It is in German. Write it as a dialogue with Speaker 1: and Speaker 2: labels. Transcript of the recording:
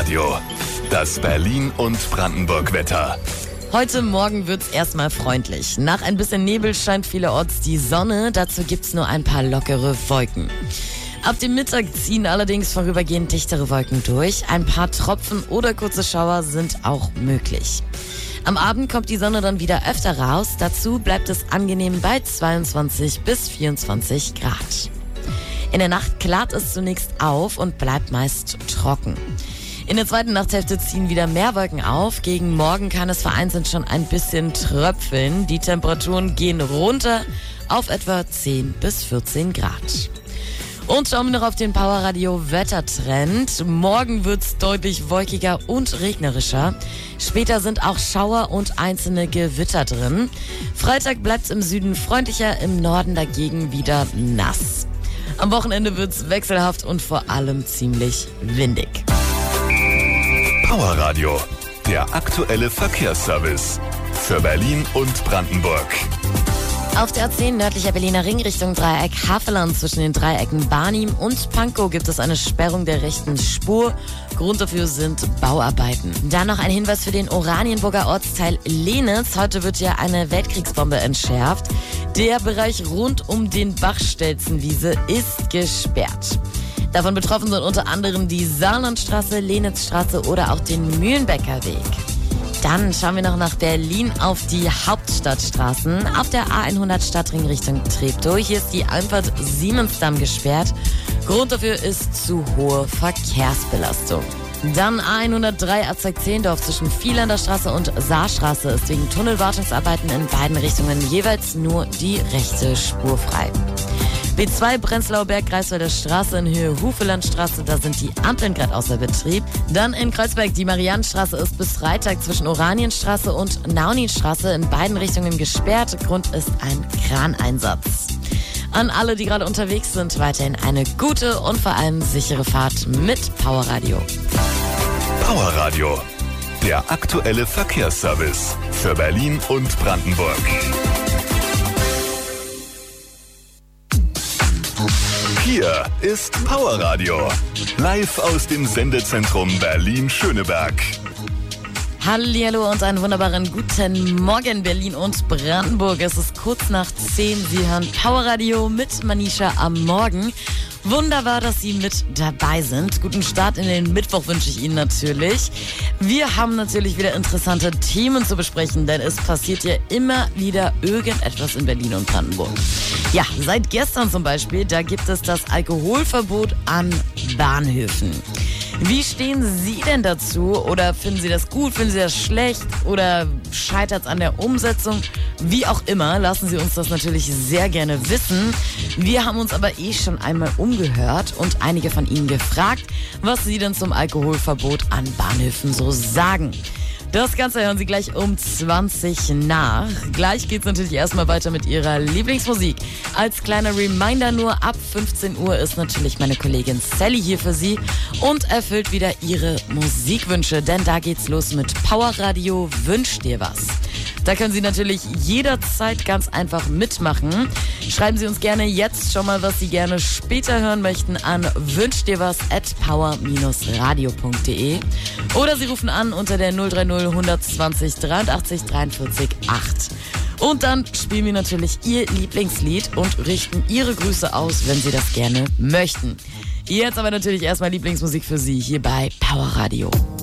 Speaker 1: Radio. Das Berlin- und Brandenburg-Wetter.
Speaker 2: Heute Morgen wird's erstmal freundlich. Nach ein bisschen Nebel scheint vielerorts die Sonne. Dazu gibt's nur ein paar lockere Wolken. Ab dem Mittag ziehen allerdings vorübergehend dichtere Wolken durch. Ein paar Tropfen oder kurze Schauer sind auch möglich. Am Abend kommt die Sonne dann wieder öfter raus. Dazu bleibt es angenehm bei 22 bis 24 Grad. In der Nacht klart es zunächst auf und bleibt meist trocken. In der zweiten Nachthälfte ziehen wieder mehr Wolken auf. Gegen Morgen kann es vereinzelt schon ein bisschen tröpfeln. Die Temperaturen gehen runter auf etwa 10 bis 14 Grad. Und schauen wir noch auf den Powerradio Wettertrend. Morgen wird's deutlich wolkiger und regnerischer. Später sind auch Schauer und einzelne Gewitter drin. Freitag bleibt's im Süden freundlicher, im Norden dagegen wieder nass. Am Wochenende wird's wechselhaft und vor allem ziemlich windig.
Speaker 1: Powerradio, der aktuelle Verkehrsservice für Berlin und Brandenburg.
Speaker 2: Auf der A10 nördlicher Berliner Ring Richtung Dreieck Havelland zwischen den Dreiecken Barnim und Pankow gibt es eine Sperrung der rechten Spur. Grund dafür sind Bauarbeiten. Dann noch ein Hinweis für den Oranienburger Ortsteil Lehnitz. Heute wird ja eine Weltkriegsbombe entschärft. Der Bereich rund um den Bach Stelzenwiese ist gesperrt. Davon betroffen sind unter anderem die Saarlandstraße, Lenitzstraße oder auch den Mühlenbecker Weg. Dann schauen wir noch nach Berlin auf die Hauptstadtstraßen. Auf der A100 Stadtring Richtung Treptow. Hier ist die Einfahrt Siemensdamm gesperrt. Grund dafür ist zu hohe Verkehrsbelastung. Dann A103 Abzweig-Zehlendorf zwischen Vielander Straße und Saarstraße ist wegen Tunnelwartungsarbeiten in beiden Richtungen jeweils nur die rechte Spur frei. B2 Prenzlauer Berg, Greifswalder Straße in Höhe Hufelandstraße, da sind die Ampeln gerade außer Betrieb. Dann in Kreuzberg, die Mariannenstraße ist bis Freitag zwischen Oranienstraße und Nauninstraße in beiden Richtungen gesperrt. Grund ist ein Kraneinsatz. An alle, die gerade unterwegs sind, weiterhin eine gute und vor allem sichere Fahrt mit Powerradio.
Speaker 1: Powerradio, der aktuelle Verkehrsservice für Berlin und Brandenburg. Hier ist Powerradio, live aus dem Sendezentrum Berlin-Schöneberg.
Speaker 2: Hallihallo und einen wunderbaren guten Morgen Berlin und Brandenburg. Es ist kurz nach 10. Sie hören Powerradio mit Manisha am Morgen. Wunderbar, dass Sie mit dabei sind. Guten Start in den Mittwoch wünsche ich Ihnen natürlich. Wir haben natürlich wieder interessante Themen zu besprechen, denn es passiert ja immer wieder irgendetwas in Berlin und Brandenburg. Ja, seit gestern zum Beispiel, da gibt es das Alkoholverbot an Bahnhöfen. Wie stehen Sie denn dazu? Oder finden Sie das gut? Finden Sie das schlecht? Oder scheitert es an der Umsetzung? Wie auch immer, lassen Sie uns das natürlich sehr gerne wissen. Wir haben uns aber schon einmal umgehört und einige von Ihnen gefragt, was Sie denn zum Alkoholverbot an Bahnhöfen so sagen. Das Ganze hören Sie gleich um 20 nach. Gleich geht's natürlich erstmal weiter mit Ihrer Lieblingsmusik. Als kleiner Reminder nur, ab 15 Uhr ist natürlich meine Kollegin Sally hier für Sie und erfüllt wieder Ihre Musikwünsche, denn da geht's los mit Powerradio Wünsch dir was. Da können Sie natürlich jederzeit ganz einfach mitmachen. Schreiben Sie uns gerne jetzt schon mal, was Sie gerne später hören möchten, an wünschdirwas@power-radio.de oder Sie rufen an unter der 030 120 83 43 8. Und dann spielen wir natürlich Ihr Lieblingslied und richten Ihre Grüße aus, wenn Sie das gerne möchten. Jetzt aber natürlich erstmal Lieblingsmusik für Sie hier bei Powerradio.